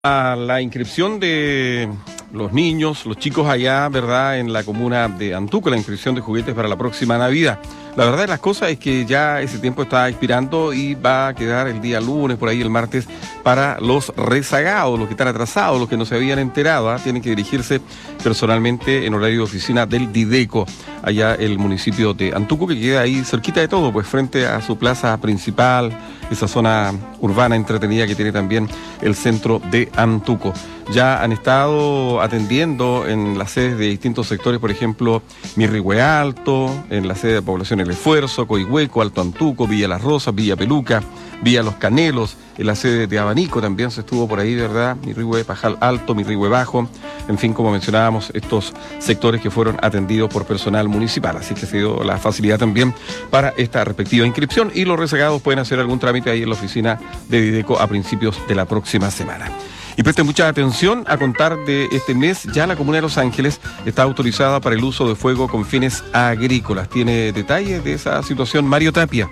A la inscripción de los niños, los chicos allá, ¿verdad?, en la comuna de Antuco, la inscripción de juguetes para la próxima Navidad. La verdad de las cosas es que ya ese tiempo está expirando y va a quedar el día lunes, por ahí el martes, para los rezagados, los que están atrasados, los que no se habían enterado, tienen que dirigirse personalmente en horario de oficina del Dideco, allá el municipio de Antuco, que queda ahí cerquita de todo, pues frente a su plaza principal, esa zona urbana entretenida que tiene también el centro de Antuco. Ya han estado atendiendo en las sedes de distintos sectores, por ejemplo, Mirrihue Alto, en la sede de población El Esfuerzo, Coihueco, Alto Antuco, Villa Las Rosas, Villa Peluca, Villa Los Canelos, en la sede de Abanico también se estuvo por ahí, ¿verdad? Mirrihue Pajal Alto, Mirrihue Bajo, en fin, como mencionábamos, estos sectores que fueron atendidos por personal municipal, así que se dio la facilidad también para esta respectiva inscripción y los rezagados pueden hacer algún trámite ahí en la oficina de Dideco a principios de la próxima semana. Y presten mucha atención, a contar de este mes ya la comuna de Los Ángeles está autorizada para el uso de fuego con fines agrícolas. ¿Tiene detalles de esa situación Mario Tapia?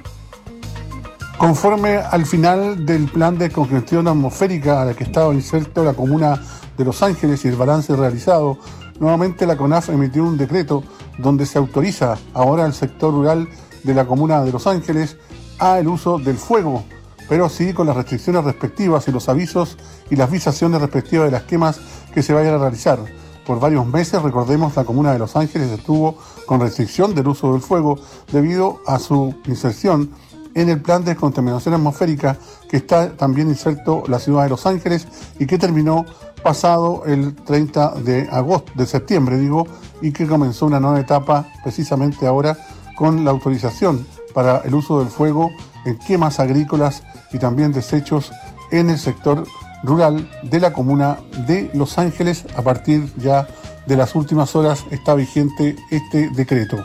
Conforme al final del plan de congestión atmosférica a la que estaba inserto la comuna de Los Ángeles y el balance realizado, nuevamente la CONAF emitió un decreto donde se autoriza ahora al sector rural de la comuna de Los Ángeles a el uso del fuego, pero sí con las restricciones respectivas y los avisos y las visaciones respectivas de las quemas que se vayan a realizar. Por varios meses, recordemos, la comuna de Los Ángeles estuvo con restricción del uso del fuego debido a su inserción en el plan de contaminación atmosférica que está también inserto la ciudad de Los Ángeles y que terminó pasado el 30 de septiembre, y que comenzó una nueva etapa precisamente ahora con la autorización para el uso del fuego en quemas agrícolas y también desechos en el sector rural de la comuna de Los Ángeles. A partir ya de las últimas horas está vigente este decreto.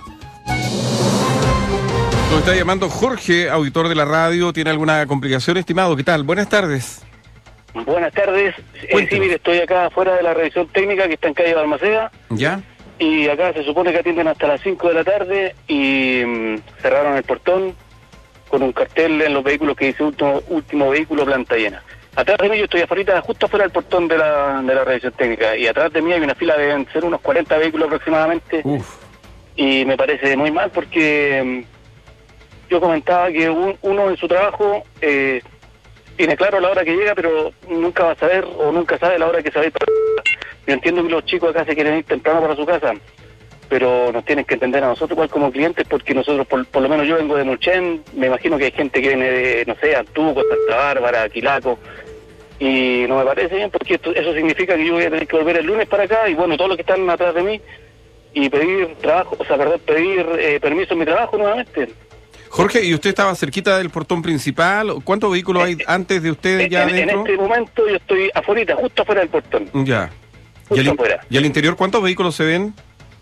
Nos está llamando Jorge, auditor de la radio. ¿Tiene alguna complicación, estimado? ¿Qué tal? Buenas tardes. Buenas tardes. Sí, mire, estoy acá afuera de la revisión técnica que está en calle Balmaceda. ¿Ya? Y acá se supone que atienden hasta las 5 de la tarde y cerraron el portón con un cartel en los vehículos que dice último vehículo planta llena. Atrás de mí yo estoy afuera, justo afuera del portón de la revisión técnica, y atrás de mí hay una fila, deben ser unos 40 vehículos aproximadamente. Uf. Y me parece muy mal porque yo comentaba que uno en su trabajo tiene claro la hora que llega, pero nunca va a saber o nunca sabe la hora que se va a ir para casa. Yo entiendo que los chicos acá se quieren ir temprano para su casa, pero nos tienen que entender a nosotros igual como clientes, porque nosotros, por lo menos yo vengo de Mulchen, me imagino que hay gente que viene de, no sé, Antuco, Santa Bárbara, Quilaco, y no me parece bien, porque eso significa que yo voy a tener que volver el lunes para acá, y bueno, todos los que están atrás de mí, y pedir permiso en mi trabajo nuevamente. Jorge, ¿y usted estaba cerquita del portón principal? ¿Cuántos vehículos hay antes de usted ya adentro? En este momento yo estoy afuera, justo afuera del portón. Ya. Justo afuera. ¿Y al interior cuántos vehículos se ven?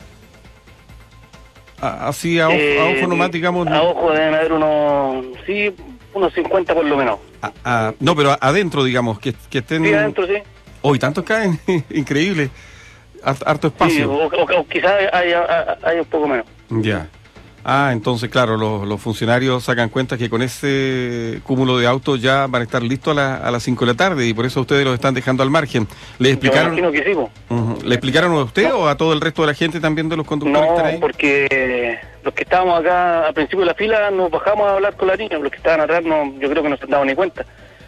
Así a ojo nomás, digamos. A ojo deben haber unos 50 por lo menos. No, pero adentro, digamos, que estén... Sí, adentro, sí. Hoy tantos caen, increíble. Harto espacio. Sí, o quizás hay un poco menos. Ya. Entonces, claro, los funcionarios sacan cuenta que con ese cúmulo de autos ya van a estar listos a las 5 de la tarde y por eso ustedes los están dejando al margen. ¿Le explicaron? Yo me imagino que sí, ¿Le explicaron a usted o a todo el resto de la gente también de los conductores que están ahí? No, porque los que estábamos acá al principio de la fila nos bajamos a hablar con la niña, los que estaban atrás yo creo que no se han dado ni cuenta.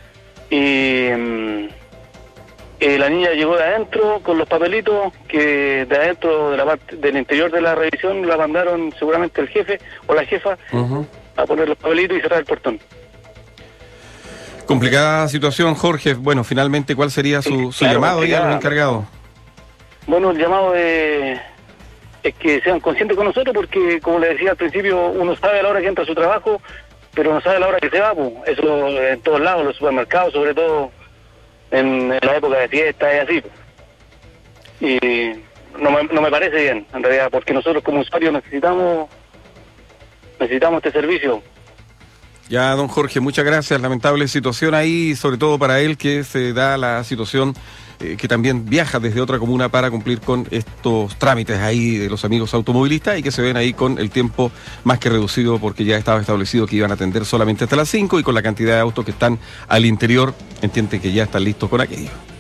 Y la niña llegó de adentro con los papelitos que de adentro de la parte del interior de la revisión la mandaron seguramente el jefe o la jefa a poner los papelitos y cerrar el portón. Complicada situación, Jorge. Bueno, finalmente, ¿cuál sería su llamado ahí a los encargados? Bueno, el llamado es que sean conscientes con nosotros, porque como les decía al principio, uno sabe a la hora que entra a su trabajo, pero no sabe a la hora que se va, pues. Eso en todos lados, los supermercados, sobre todo en la época de fiesta y así. Y no me parece bien, en realidad, porque nosotros como usuarios necesitamos este servicio. Ya, don Jorge, muchas gracias. Lamentable situación ahí, sobre todo para él, que se da la situación que también viaja desde otra comuna para cumplir con estos trámites ahí de los amigos automovilistas y que se ven ahí con el tiempo más que reducido porque ya estaba establecido que iban a atender solamente hasta las 5 y con la cantidad de autos que están al interior, entienden que ya están listos con aquello.